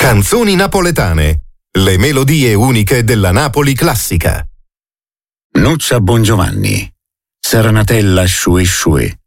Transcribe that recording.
Canzoni napoletane. Le melodie uniche della Napoli classica. Nuccia Bongiovanni. Serenatella Sciue Sciue.